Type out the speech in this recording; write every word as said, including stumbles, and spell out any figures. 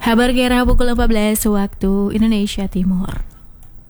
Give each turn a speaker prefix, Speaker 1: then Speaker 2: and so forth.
Speaker 1: Habar Kera pukul empat belas waktu Indonesia Timur.